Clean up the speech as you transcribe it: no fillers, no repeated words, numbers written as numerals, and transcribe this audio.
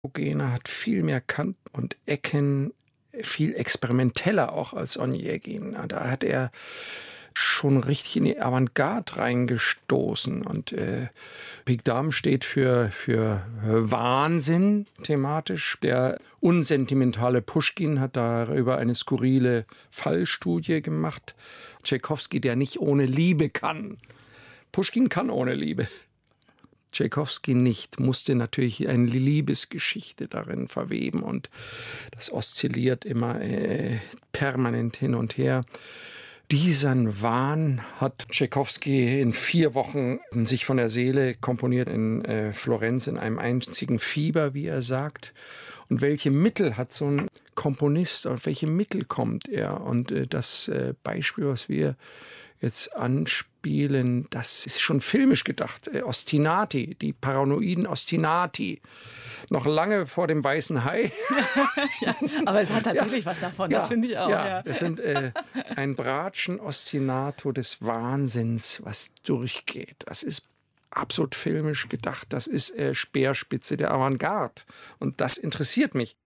Gena hat viel mehr Kanten und Ecken, viel experimenteller auch als Onegin. Da hat er schon richtig in die Avantgarde reingestoßen. Und Pik Dam steht für Wahnsinn thematisch. Der unsentimentale Puschkin hat darüber eine skurrile Fallstudie gemacht. Tschaikowski, der nicht ohne Liebe kann. Puschkin kann ohne Liebe. Tschaikowski nicht, musste natürlich eine Liebesgeschichte darin verweben und das oszilliert immer permanent hin und her. Diesen Wahn hat Tschaikowski in 4 Wochen sich von der Seele komponiert in Florenz in einem einzigen Fieber, wie er sagt. Und welche Mittel hat so ein Komponist, auf welche Mittel kommt er? Und das Beispiel, was wir jetzt anspielen, das ist schon filmisch gedacht. Ostinati, die paranoiden Ostinati. Noch lange vor dem weißen Hai. Ja, aber es hat tatsächlich was davon, das finde ich auch. Ja. Das sind ein Bratschen Ostinato des Wahnsinns, was durchgeht. Das ist absolut filmisch gedacht. Das ist Speerspitze der Avantgarde. Und das interessiert mich.